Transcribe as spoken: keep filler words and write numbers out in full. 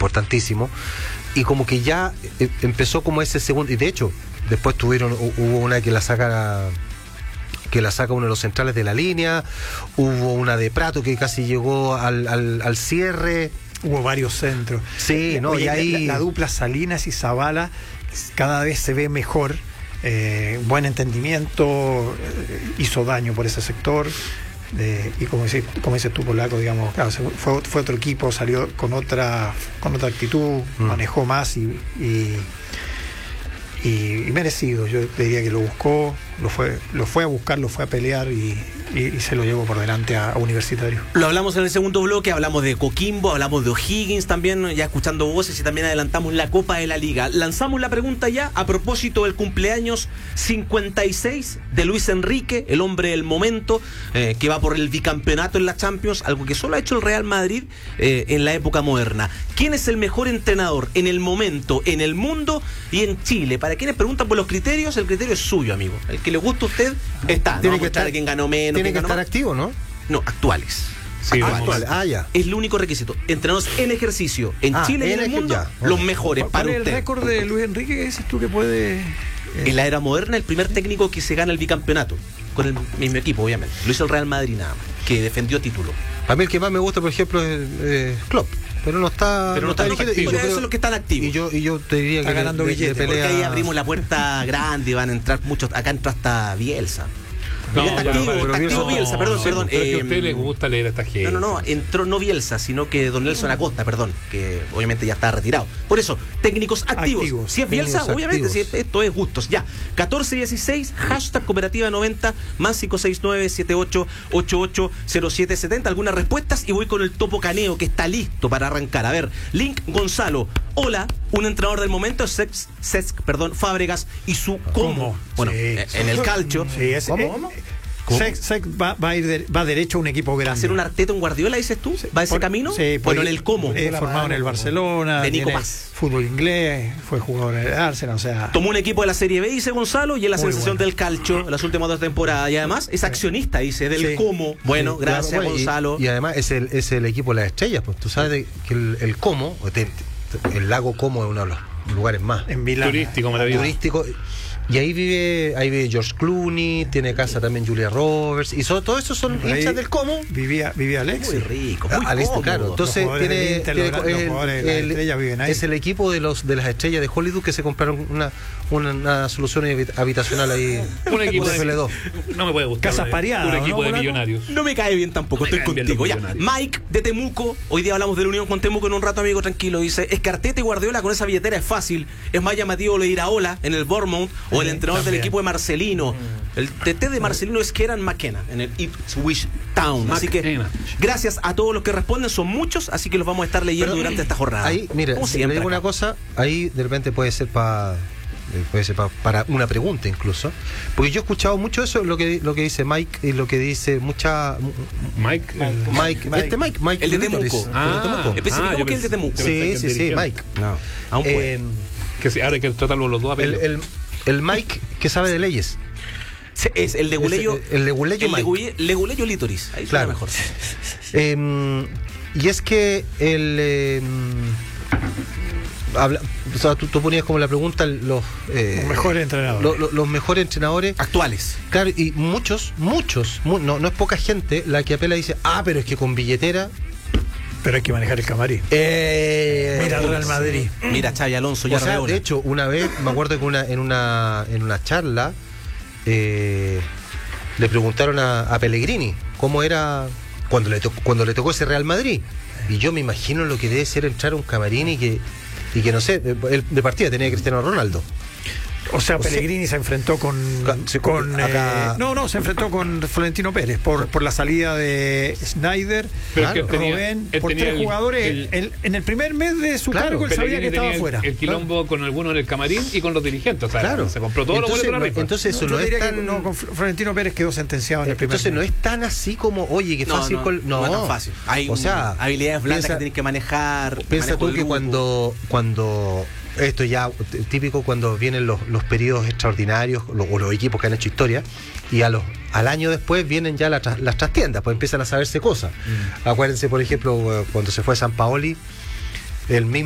importantísimo, y como que ya eh, empezó como ese segundo, y de hecho, después tuvieron, hubo una que la saca que la saca uno de los centrales de la línea, hubo una de Prato que casi llegó al, al, al cierre. Hubo varios centros. Sí, no, Oye, y ahí la, la dupla Salinas y Zavala cada vez se ve mejor. Eh, buen entendimiento, eh, hizo daño por ese sector. Eh, y como dices, como dices tú, Polaco, digamos, claro, fue, fue otro equipo, salió con otra con otra actitud, mm. manejó más y, y, y, y merecido. Yo diría que lo buscó, lo fue, lo fue a buscar, lo fue a pelear y, y, y se lo llevó por delante a, a Universitario. Lo hablamos en el segundo bloque, hablamos de Coquimbo, hablamos de O'Higgins también, ya escuchando voces, y también adelantamos la Copa de la Liga. Lanzamos la pregunta ya a propósito del cumpleaños cincuenta y seis de Luis Enrique, el hombre del momento, eh, que va por el bicampeonato en la Champions, algo que solo ha hecho el Real Madrid eh, en la época moderna. ¿Quién es el mejor entrenador en el momento, en el mundo y en Chile? Para quienes preguntan por los criterios, el criterio es suyo, amigo. El que le guste a usted está. Tiene no que estar, quién ganó menos, tiene quién que ganó estar más. activo, ¿no? No, actuales. Sí, actuales. Ah, ya. Es el único requisito. Entrenadores en ejercicio en ah, Chile y en el mundo, ya. los mejores ¿Cuál para es el usted. récord de Luis Enrique que dices tú que puede? Eh... En la era moderna, el primer técnico que se gana el bicampeonato con el mismo equipo, obviamente. Lo hizo el Real Madrid nada más, que defendió título. A mí el que más me gusta, por ejemplo, es eh, Klopp. Pero no está, pero no, no está dirigido. y yo Eso creo, es lo que están activos. Y yo, y yo te diría está que ganando de, billetes. de pelea... Porque ahí abrimos la puerta grande y van a entrar muchos. Acá entra hasta Bielsa. No, está ya, activo, pero está activo no, Bielsa, perdón, no, perdón. Pero eh, es que a usted le gusta leer a esta gente. No, no, no, entró no Bielsa, sino que don Nelson Acosta, perdón, que obviamente ya está retirado. Por eso, técnicos activos. Activos, si es Bielsa, técnicos obviamente, activos. si esto es gustos. Ya, catorce dieciséis, hashtag cooperativa noventa, más cinco seis nueve siete ocho ocho ocho cero siete siete cero. Algunas respuestas y voy con el topo caneo que está listo para arrancar. A ver, Link Gonzalo. Hola, un entrenador del momento, Cesc, Cesc perdón, Fábregas y su cómo. ¿Cómo? Bueno, Sí, en sí. el calcio. Sí, es, ¿Cómo, eh, cómo? Sec, Sec va, va a ir de, va derecho a un equipo grande. ¿Hacer un Arteta, un Guardiola, dices tú? ¿Va ese Por- camino? Sí, bueno, por- en el cómo. eh, formado en el Barcelona, De Nico tiene Paz. fútbol inglés, fue jugador en el Arsenal, o sea. Tomó un equipo de la Serie B, dice Gonzalo, y es la Muy sensación bueno. del calcio en las últimas dos temporadas. Y además es accionista, dice, del Sí. cómo. Bueno, Sí, gracias, claro, bueno, y- Gonzalo. Y, además es el, es el equipo de las estrellas, pues tú sabes de que el, el Como, o te- te- el lago Como es uno de los lugares más En Milán. Turístico, maravilloso. turísticos. Y ahí vive, ahí vive George Clooney, tiene casa también Julia Roberts, y so- todo eso son Por ahí hinchas del Como. Vivía, vivía Alex. Muy rico, muy Ah, listo, cómodo. claro. Entonces Los jugadores tiene, del Inter, tiene- los- los es el- jugadores de las el- estrellas viven ahí. es el equipo de los de las estrellas de Hollywood que se compraron una, una, una solución habit- habitacional ahí. Un equipo de de F L dos. No me puede gustar. Casas un- pareadas, Un ¿no, equipo de Polaco? millonarios. No me cae bien tampoco, Me estoy caen bien contigo. los Ya, millonarios. Mike de Temuco, hoy día hablamos de la unión con Temuco en un rato, amigo, tranquilo. Dice, es que Arteta y Guardiola con esa billetera es fácil. Es más llamativo lo de Iraola en el Bournemouth o el entrenador del también. equipo de Marcelino. El T T de Marcelino es Kieran McKenna en el Ipswich Town. Así que McKenna. gracias a todos los que responden, son muchos, así que los vamos a estar leyendo Pero, durante esta jornada. Ahí, mira, Como si le siempre digo una acá. cosa, ahí de repente puede ser para puede ser pa- para una pregunta incluso, porque yo he escuchado mucho eso, lo que lo que dice Mike y lo que dice mucha Mike. eh, Mike, Mike. este Mike, Mike El de Litoris, Temuco. el Ah, de Temuco. Especificamos yo que el de pensé- Temuco. yo pensé que Sí, en sí, sí, dirección. Mike. No, aún puede. Eh, Que sí, ahora hay que tratarlo los dos a el, pelear. el, el Mike que sabe de leyes. Sí, es el de Guleyo. Es el- el de Guleyo el de Mike. Guye- Leguleyo Litoris. Ahí suena Claro. mejor. Eh, y es que el eh, habla, o sea, tú, tú ponías como la pregunta los, eh, Los mejores entrenadores. lo- lo- los mejores entrenadores. Actuales. Claro, y muchos, muchos, mu- no, no es poca gente la que apela y dice, ah, pero es que con billetera. Pero hay que manejar el camarín. Eh, Mira el Real Madrid. Mira, Xavi Alonso ya O sea, Arreola. de hecho, una vez, me acuerdo que una, en una en una charla eh, le preguntaron a, a Pellegrini cómo era cuando le, to- cuando le tocó ese Real Madrid. Y yo me imagino lo que debe ser entrar a un camarín y que, y que no sé, él de partida tenía Cristiano Ronaldo. O sea, O sea, Pellegrini se enfrentó con. Ca- se- con acá- eh, no, no, se enfrentó con Florentino Pérez por, por la salida de Snyder, Pero es que claro. él tenía- Rubén, él por tenía tres el- jugadores. el- El- en el primer mes de su Claro, cargo, él sabía que Pellegrini estaba tenía fuera. el, el quilombo con algunos en el camarín y con los dirigentes. O sea, Claro. se compró todos los Entonces, boletos de la no- rifa. entonces eso Yo no es diría que tan. no, con Fl- Florentino Pérez quedó sentenciado en el primer Entonces no mes. es tan así como, oye, que No, fácil. no, col- no es tan fácil. Hay o sea, habilidades blandas piensa- que tienes que manejar. Piensa manejo tú del que grupo. cuando, cuando esto ya t- típico cuando vienen los, los periodos extraordinarios lo- o los equipos que han hecho historia y a los al año después vienen ya la tra- las trastiendas, pues empiezan a saberse cosas. Acuérdense, por ejemplo, cuando se fue San Paoli, el mismo